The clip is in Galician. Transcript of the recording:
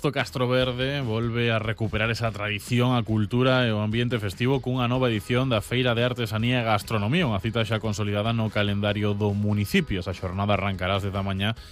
Posto Castroverde volve a recuperar esa tradición, a cultura e o ambiente festivo cunha nova edición da Feira de Artesanía e Gastronomía, unha cita xa consolidada no calendario do municipio. Esa xornada arrancará ás 10 da mañá